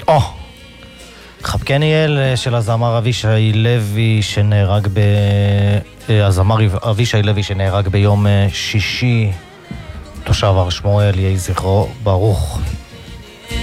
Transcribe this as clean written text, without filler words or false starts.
חבקני אל של הזמר אבישי לוי שנהרג הזמר אבישי לוי שנהרג ביום שישי, תושב הר שמואל, יהי זכרו ברוך.